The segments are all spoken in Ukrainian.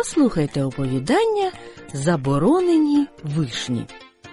Послухайте оповідання «Заборонені вишні».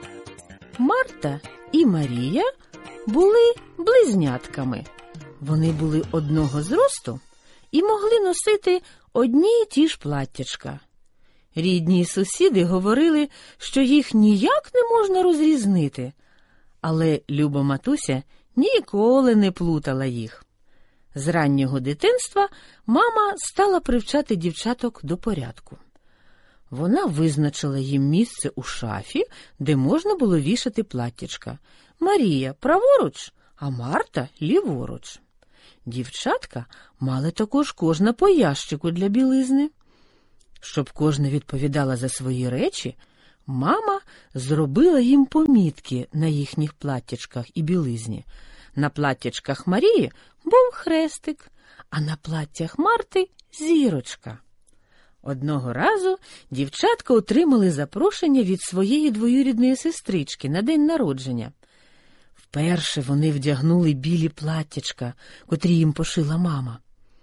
Марта і Марія були близнятками. Вони були одного зросту і могли носити одні й ті ж платтячка. Рідні й сусіди говорили, що їх ніяк не можна розрізнити, але люба матуся ніколи не плутала їх. З раннього дитинства мама стала привчати дівчаток до порядку. Вона визначила їм місце у шафі, де можна було вішати платтячка. Марія праворуч, а Марта ліворуч. Дівчатка мали також кожна по ящику для білизни. Щоб кожна відповідала за свої речі, мама зробила їм помітки на їхніх платтячках і білизні. На платтячках Марії був хрестик, а на платтях Марти – зірочка. Одного разу дівчатка отримали запрошення від своєї двоюрідної сестрички на день народження. Вперше вони вдягнули білі платтячка, котрі їм пошила мама.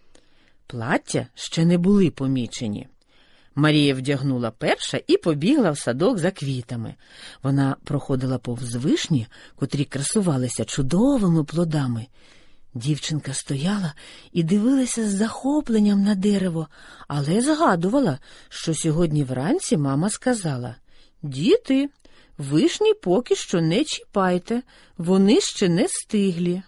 Плаття ще не були помічені. Марія вдягнула перша і побігла в садок за квітами. Вона проходила повз вишні, котрі красувалися чудовими плодами. Дівчинка стояла і дивилася з захопленням на дерево, але згадувала, що сьогодні вранці мама сказала: «Діти, вишні поки що не чіпайте, вони ще не стиглі».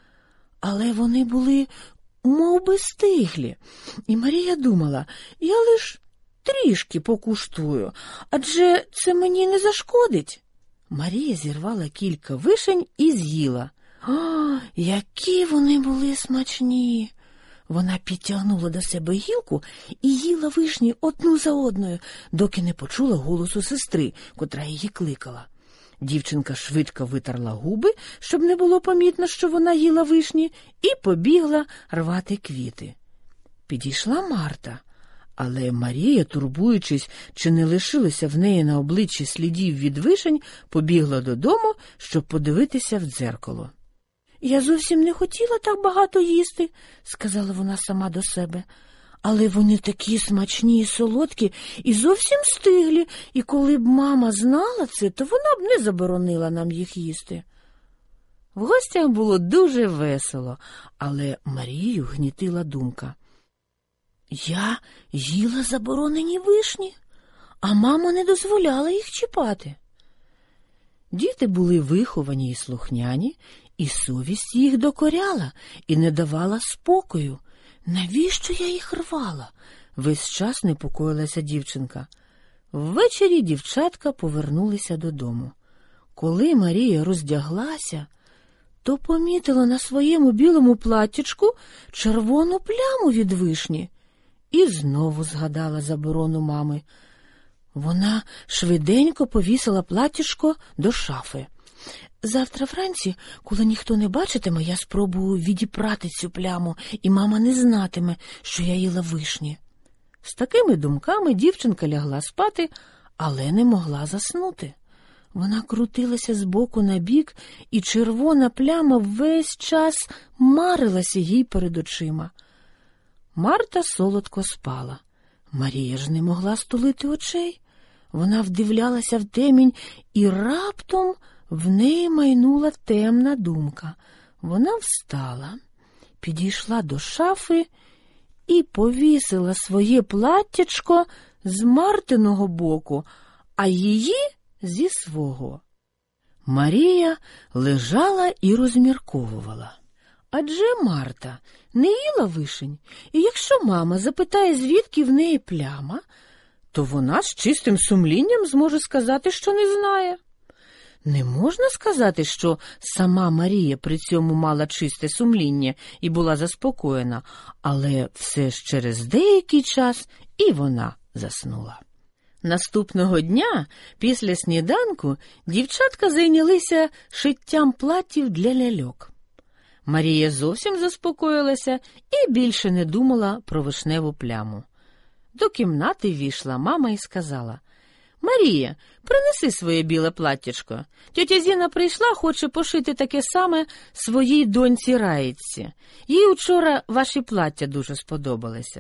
Але вони були мов би стиглі, і Марія думала: «Я лиш трішки покуштую, адже це мені не зашкодить». Марія зірвала кілька вишень і з'їла. О, які вони були смачні! Вона підтягнула до себе гілку і їла вишні одну за одною, доки не почула голосу сестри, котра її кликала. Дівчинка швидко витерла губи, щоб не було помітно, що вона їла вишні, і побігла рвати квіти. Підійшла Марта, але Марія, турбуючись, чи не лишилося в неї на обличчі слідів від вишень, побігла додому, щоб подивитися в дзеркало. «Я зовсім не хотіла так багато їсти», – сказала вона сама до себе. «Але вони такі смачні і солодкі, і зовсім стиглі, і коли б мама знала це, то вона б не заборонила нам їх їсти». В гостях було дуже весело, але Марію гнітила думка: «Я їла заборонені вишні, а мама не дозволяла їх чіпати». Діти були виховані і слухняні, і совість їх докоряла і не давала спокою. «Навіщо я їх рвала?» – весь час непокоїлася дівчинка. Ввечері дівчатка повернулися додому. Коли Марія роздяглася, то помітила на своєму білому платтячку червону пляму від вишні і знову згадала заборону мами. Вона швиденько повісила платтячко до шафи. «Завтра вранці, коли ніхто не бачитиме, я спробую відіпрати цю пляму, і мама не знатиме, що я їла вишні». З такими думками дівчинка лягла спати, але не могла заснути. Вона крутилася з боку на бік, і червона пляма весь час марилася їй перед очима. Марта солодко спала. Марія ж не могла стулити очей. Вона вдивлялася в темінь, і раптом в неї майнула темна думка. Вона встала, підійшла до шафи і повісила своє платтячко з Мартиного боку, а її зі свого. Марія лежала і розмірковувала. Адже Марта не їла вишень, і якщо мама запитає, звідки в неї пляма, то вона з чистим сумлінням зможе сказати, що не знає. Не можна сказати, що сама Марія при цьому мала чисте сумління і була заспокоєна, але все ж через деякий час і вона заснула. Наступного дня, після сніданку, дівчатка зайнялися шиттям платтів для ляльок. Марія зовсім заспокоїлася і більше не думала про вишневу пляму. До кімнати ввійшла мама і сказала: «Марія, принеси своє біле платтячко. Тьотя Зіна прийшла, хоче пошити таке саме своїй доньці Раїці. Їй учора ваші плаття дуже сподобалися».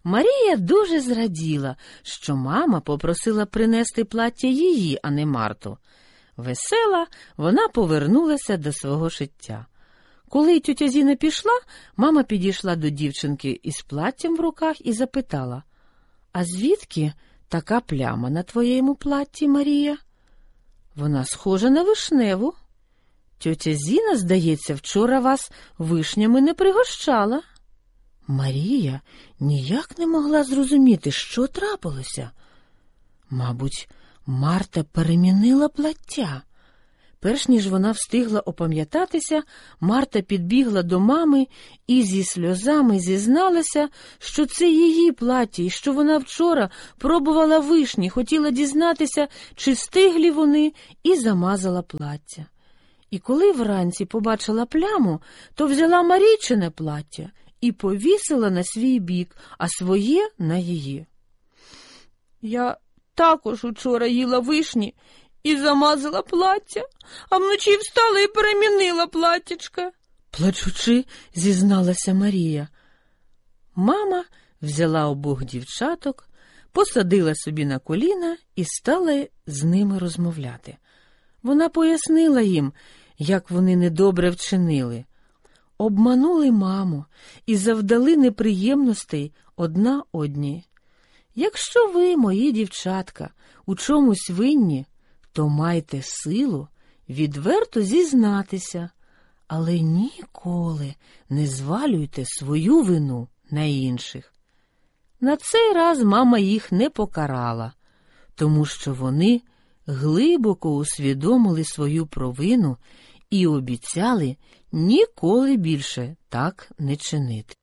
Марія дуже зраділа, що мама попросила принести плаття її, а не Марту. Весела, вона повернулася до свого шиття. Коли тьотя Зіна пішла, мама підійшла до дівчинки із платтям в руках і запитала: «А звідки така пляма на твоєму платті, Марія?» «Вона схожа на вишневу. Тьотя Зіна, здається, вчора вас вишнями не пригощала». Марія ніяк не могла зрозуміти, що трапилося. Мабуть, Марта перемінила плаття. Перш ніж вона встигла опам'ятатися, Марта підбігла до мами і зі сльозами зізналася, що це її плаття, і що вона вчора пробувала вишні, хотіла дізнатися, чи стиглі вони, і замазала плаття. І коли вранці побачила пляму, то взяла Марійчине плаття і повісила на свій бік, а своє на її. «Я також учора їла вишні і замазала плаття, а вночі встала і перемінила платтячка», – плачучи, зізналася Марія. Мама взяла обох дівчаток, посадила собі на коліна і стала з ними розмовляти. Вона пояснила їм, як вони недобре вчинили. Обманули маму і завдали неприємностей одна одній. «Якщо ви, мої дівчатка, у чомусь винні, то майте силу відверто зізнатися, але ніколи не звалюйте свою вину на інших». На цей раз мама їх не покарала, тому що вони глибоко усвідомили свою провину і обіцяли ніколи більше так не чинити.